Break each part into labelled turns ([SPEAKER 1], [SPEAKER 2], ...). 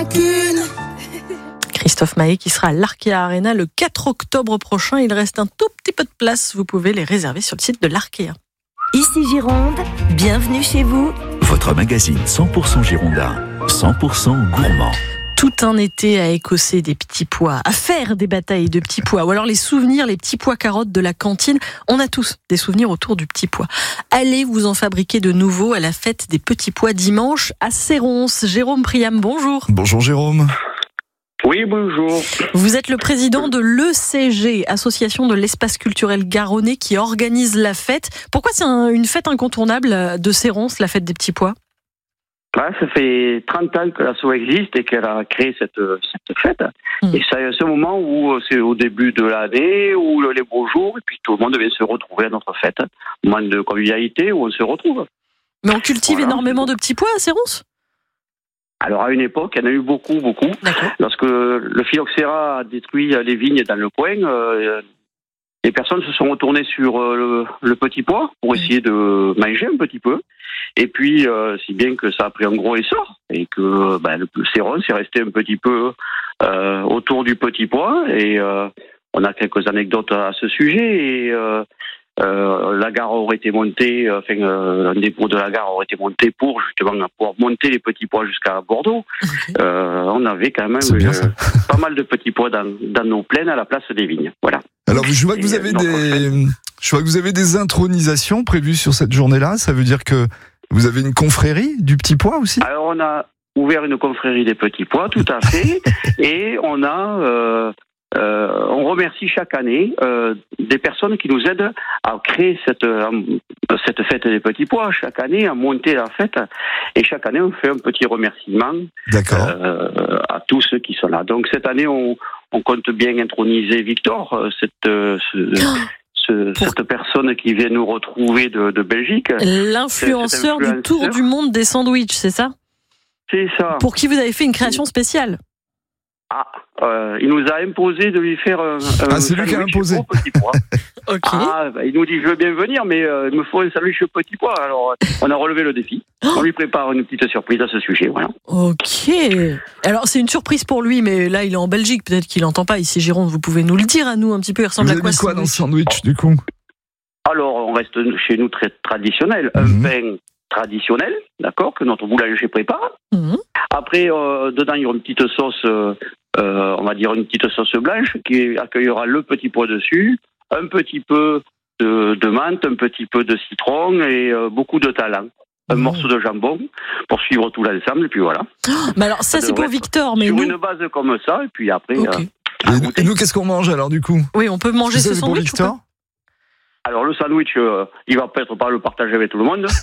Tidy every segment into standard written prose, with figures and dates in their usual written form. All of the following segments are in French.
[SPEAKER 1] a qu'une.
[SPEAKER 2] Christophe Maé qui sera à l'Arkea Arena le 4 octobre prochain. Il reste un tout petit peu de place. Vous pouvez les réserver sur le site de l'Arkea.
[SPEAKER 3] Ici Gironde, bienvenue chez vous.
[SPEAKER 4] Votre magazine 100% girondin, 100% gourmand.
[SPEAKER 2] Tout un été à écosser des petits pois, à faire des batailles de petits pois, ou alors les souvenirs, les petits pois carottes de la cantine. On a tous des souvenirs autour du petit pois. Allez vous en fabriquer de nouveaux à la fête des petits pois dimanche à Séronce. Jérôme Priam, bonjour.
[SPEAKER 5] Bonjour Jérôme.
[SPEAKER 6] Oui, bonjour.
[SPEAKER 2] Vous êtes le président de l'ECG, Association de l'espace culturel garonnais, qui organise la fête. Pourquoi c'est une fête incontournable de Séronce, la fête des petits pois ?
[SPEAKER 6] Ça fait 30 ans que l'asso existe et qu'elle a créé cette fête. Et c'est ce moment où c'est au début de l'année, où les beaux jours, et puis tout le monde vient se retrouver à notre fête. Un moment de convivialité où on se retrouve.
[SPEAKER 2] Mais on cultive énormément de petits pois à Séronce ?
[SPEAKER 6] Alors à une époque, il y en a eu beaucoup.
[SPEAKER 2] D'accord.
[SPEAKER 6] Lorsque le phylloxéra a détruit les vignes dans le coin, les personnes se sont retournées sur le petit pois pour essayer de manger un petit peu. Et puis, si bien que ça a pris un gros essor et que le Séronce est resté un petit peu autour du petit pois. Et on a quelques anecdotes à ce sujet. Et la gare aurait été montée, un dépôt de la gare aurait été monté pour justement pouvoir monter les petits pois jusqu'à Bordeaux. On avait quand même pas mal de petits pois dans nos plaines à la place des vignes. Voilà.
[SPEAKER 5] Alors je vois que vous avez des intronisations prévues sur cette journée-là. Ça veut dire que vous avez une confrérie du petit pois aussi ?
[SPEAKER 6] Alors on a ouvert une confrérie des petits pois, tout à fait, et on remercie chaque année des personnes qui nous aident à créer cette fête des petits pois. Chaque année, à monter la fête. Et chaque année, on fait un petit remerciement à tous ceux qui sont là. Donc cette année, on compte bien introniser Victor, cette personne qui vient nous retrouver de Belgique.
[SPEAKER 2] L'influenceur du Tour du monde des sandwichs, c'est ça ?
[SPEAKER 6] C'est ça.
[SPEAKER 2] Pour qui vous avez fait une création spéciale ?
[SPEAKER 6] Il nous a imposé de lui faire un
[SPEAKER 5] c'est lui qui a imposé.
[SPEAKER 6] Au petit pois.
[SPEAKER 2] Okay.
[SPEAKER 6] Il nous dit je veux bien venir, mais il me faut un sandwich au petit pois. Alors on a relevé le défi. On lui prépare une petite surprise à ce sujet. Voilà.
[SPEAKER 2] Ok. Alors c'est une surprise pour lui, mais là il est en Belgique, peut-être qu'il n'entend pas ici Gironde. Vous pouvez nous le dire à nous un petit peu. Il ressemble
[SPEAKER 5] vous
[SPEAKER 2] à quoi
[SPEAKER 5] avez mis quoi dans le sandwich du coup ?
[SPEAKER 6] Alors on reste chez nous très traditionnel. Un pain traditionnel, d'accord, que notre boulanger prépare. Après, dedans, il y aura une petite sauce, on va dire une petite sauce blanche qui accueillera le petit pois dessus, un petit peu de menthe, un petit peu de citron et beaucoup de talent. Un morceau de jambon pour suivre tout l'ensemble, et puis voilà.
[SPEAKER 2] Mais alors ça c'est pour Victor, mais
[SPEAKER 6] sur
[SPEAKER 2] nous...
[SPEAKER 6] une base comme ça, et puis après...
[SPEAKER 5] Et nous, qu'est-ce qu'on mange alors du coup ?
[SPEAKER 2] Oui, on peut manger ce sandwich ou pas ?
[SPEAKER 6] Alors le sandwich, il va peut-être pas le partager avec tout le monde.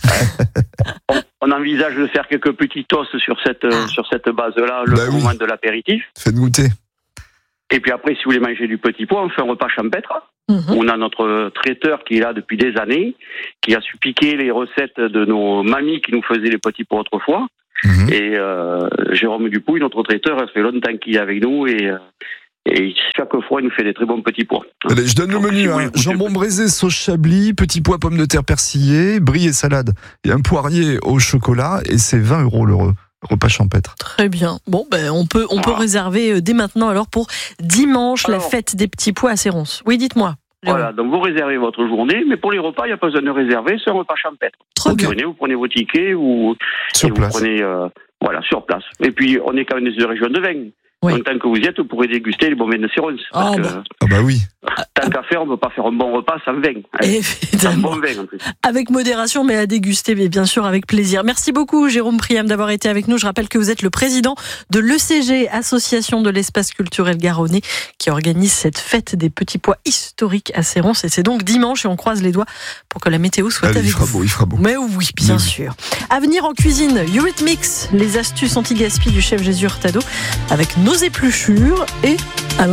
[SPEAKER 6] On envisage de faire quelques petits toasts sur cette base-là, le moment de l'apéritif.
[SPEAKER 5] Faites goûter.
[SPEAKER 6] Et puis après, si vous voulez manger du petit pois, on fait un repas champêtre. On a notre traiteur qui est là depuis des années, qui a su piquer les recettes de nos mamies qui nous faisaient les petits pois autrefois. Et Jérôme Dupouille, notre traiteur, ça fait longtemps qu'il est avec nous et chaque fois, il nous fait des très bons petits pois.
[SPEAKER 5] Allez, je donne le menu. Jambon braisé, sauce chablis, petits pois, pommes de terre persillées, brie et salade. Et un poirier au chocolat. Et c'est 20 € le repas champêtre. Très
[SPEAKER 2] bien. Bon, on peut réserver dès maintenant alors pour dimanche, la fête des petits pois à Séronce. Oui, dites-moi.
[SPEAKER 6] Voilà, donc vous réservez votre journée, mais pour les repas, il n'y a pas besoin de réserver, c'est un repas champêtre. Vous prenez vos tickets vous prenez sur place. Et puis, on est quand même dans une région de vin.
[SPEAKER 2] Oui.
[SPEAKER 6] En tant que vous y êtes, vous pourrez déguster les bons vins de Séronce.
[SPEAKER 5] Oui.
[SPEAKER 6] Tant qu'à faire, on ne peut pas faire un bon repas sans vin.
[SPEAKER 2] Évidemment.
[SPEAKER 6] Un bon vin en plus.
[SPEAKER 2] Avec modération, mais à déguster, mais bien sûr avec plaisir. Merci beaucoup, Jérôme Priam, d'avoir été avec nous. Je rappelle que vous êtes le président de l'ECG, Association de l'espace culturel garonnais, qui organise cette fête des petits pois historiques à Séronce. Et c'est donc dimanche, et on croise les doigts pour que la météo soit avec vous.
[SPEAKER 5] Il fera beau.
[SPEAKER 2] Mais oui, bien sûr. À venir en cuisine, Eurythmics, les astuces anti-gaspi du chef Jésus Hurtado, avec nos épluchures et